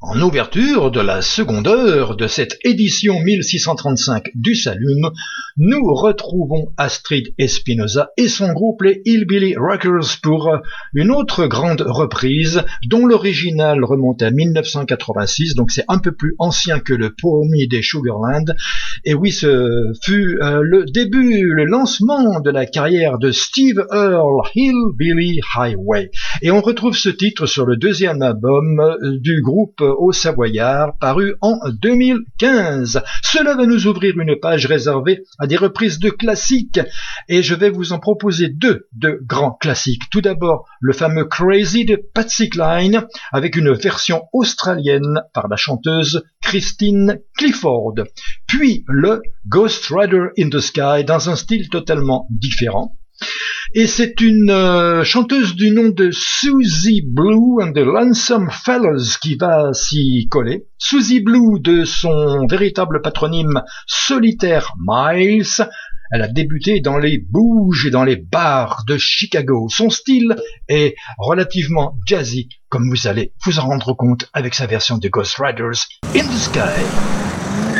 En ouverture de la seconde heure de cette édition 1635 du Saloon, nous retrouvons Astrid Espinosa et son groupe les Hillbilly Rockers pour une autre grande reprise dont l'original remonte à 1986, donc c'est un peu plus ancien que le premier des Sugarland. Et oui, ce fut le début, le lancement de la carrière de Steve Earle, Hillbilly Highway. Et on retrouve ce titre sur le deuxième album du groupe au Savoyard, paru en 2015. Cela va nous ouvrir une page réservée à des reprises de classiques, et je vais vous en proposer deux de grands classiques. Tout d'abord, le fameux Crazy de Patsy Cline, avec une version australienne par la chanteuse Christine Clifford. Puis le Ghost Rider in the Sky, dans un style totalement différent. Et c'est une chanteuse du nom de Susie Blue and the Lonesome Fellas qui va s'y coller. Susie Blue, de son véritable patronyme Solitaire Miles, elle a débuté dans les bouges et dans les bars de Chicago. Son style est relativement jazzy, comme vous allez vous en rendre compte avec sa version de Ghost Riders in the Sky.